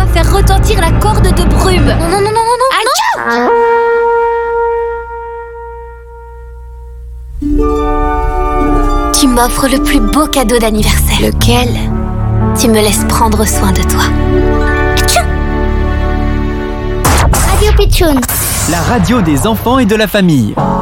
dois faire retentir la corde de brume. Non. Aïe! Tu m'offres le plus beau cadeau d'anniversaire. Lequel? Tu me laisses prendre soin de toi. Radio Pitchoun. La radio des enfants et de la famille.